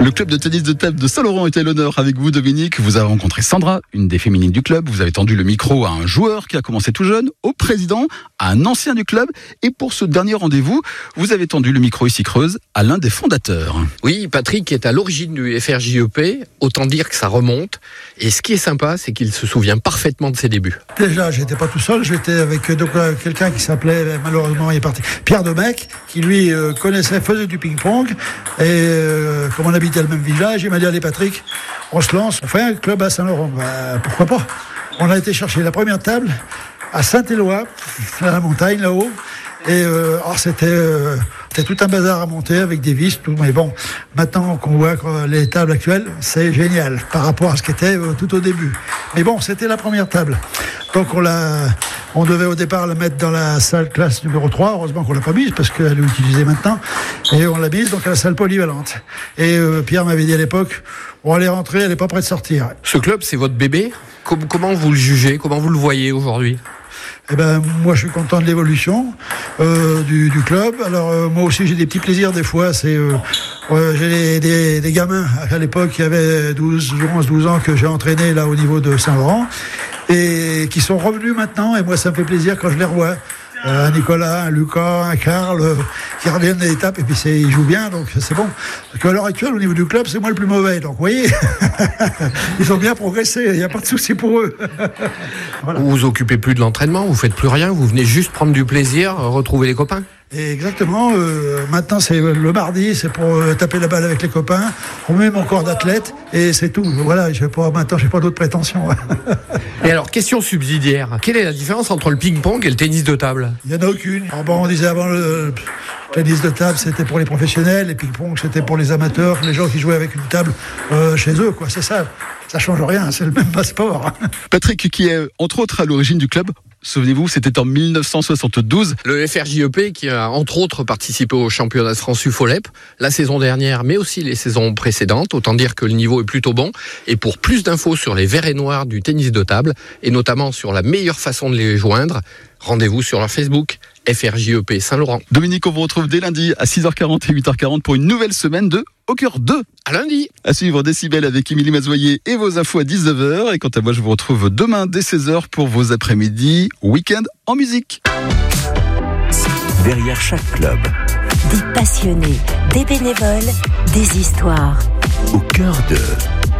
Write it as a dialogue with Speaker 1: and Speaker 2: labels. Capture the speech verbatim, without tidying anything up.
Speaker 1: Le club de tennis de table de Saint-Laurent était à l'honneur avec vous, Dominique. Vous avez rencontré Sandra, une des féminines du club. Vous avez tendu le micro à un joueur qui a commencé tout jeune, au président, à un ancien du club. Et pour ce dernier rendez-vous, vous avez tendu le micro ici Creuse à l'un des fondateurs.
Speaker 2: Oui, Patrick est à l'origine du F R J E P. Autant dire que ça remonte. Et ce qui est sympa, c'est qu'il se souvient parfaitement de ses débuts.
Speaker 3: Déjà, j'étais pas tout seul. J'étais avec donc, quelqu'un qui s'appelait, malheureusement, il est parti, Pierre Demecq, qui lui euh, connaissait, faisait du ping-pong. Et euh, comme on habitait le même village, il m'a dit, allez Patrick, on se lance, on fait un club à Saint-Laurent. Bah, pourquoi pas? On a été chercher la première table à Saint-Éloi, à la montagne là-haut. Et euh, alors c'était, euh, c'était tout un bazar à monter avec des vis, tout. Mais bon, maintenant qu'on voit les tables actuelles, c'est génial par rapport à ce qu'était euh, tout au début. Mais bon, c'était la première table. Donc on l'a, on devait au départ la mettre dans la salle classe numéro trois. Heureusement qu'on l'a pas mise parce qu'elle est utilisée maintenant. Et on l'a mise donc à la salle polyvalente. Et euh, Pierre m'avait dit à l'époque, bon, elle est rentrée, elle est pas prête de sortir.
Speaker 2: Ce club, c'est votre bébé. Comment vous le jugez? Comment vous le voyez aujourd'hui?
Speaker 3: Eh ben, moi, je suis content de l'évolution euh, du, du club. Alors, euh, moi aussi, j'ai des petits plaisirs des fois. C'est, euh, euh, j'ai des, des, des gamins à l'époque qui avaient douze, onze, douze ans que j'ai entraînés là au niveau de Saint-Laurent et qui sont revenus maintenant. Et moi, ça me fait plaisir quand je les revois. Euh, un Nicolas, un Lucas, un Karl, euh, qui reviennent des étapes et puis c'est, ils jouent bien, donc c'est bon. Parce qu'à l'heure actuelle, au niveau du club, c'est moi le plus mauvais. Donc, vous voyez, ils ont bien progressé. Il n'y a pas de souci pour eux. Voilà.
Speaker 2: Vous vous occupez plus de l'entraînement, vous faites plus rien, vous venez juste prendre du plaisir, retrouver les copains.
Speaker 3: Et exactement. Euh, maintenant, c'est le mardi, c'est pour euh, taper la balle avec les copains. On met mon corps d'athlète et c'est tout. Voilà. Je vais pas maintenant, j'ai pas d'autres prétentions.
Speaker 2: Et alors, question subsidiaire. Quelle est la différence entre le ping-pong et le tennis de table?
Speaker 3: Il y en a aucune. Alors bon, on disait avant le tennis de table, c'était pour les professionnels, et ping-pong, c'était pour les amateurs, les gens qui jouaient avec une table euh, chez eux, quoi. C'est ça. Ça change rien. C'est le même passeport.
Speaker 1: Patrick, qui est entre autres à l'origine du club. Souvenez-vous, c'était en dix-neuf cent soixante-douze.
Speaker 2: Le F R J E P qui a entre autres participé au championnat de France U F O L E P la saison dernière, mais aussi les saisons précédentes. Autant dire que le niveau est plutôt bon. Et pour plus d'infos sur les verts et noirs du tennis de table, et notamment sur la meilleure façon de les joindre, rendez-vous sur leur Facebook, F R J E P Saint-Laurent.
Speaker 1: Dominique, on vous retrouve dès lundi à six heures quarante et huit heures quarante pour une nouvelle semaine de Au Cœur deux.
Speaker 2: À lundi.
Speaker 1: À suivre Décibel avec Émilie Mazoyer et vos infos à dix-neuf heures. Et quant à moi, je vous retrouve demain dès seize heures pour vos après-midi week-end en musique.
Speaker 4: Derrière chaque club,
Speaker 5: des passionnés, des bénévoles, des histoires.
Speaker 4: Au Cœur de...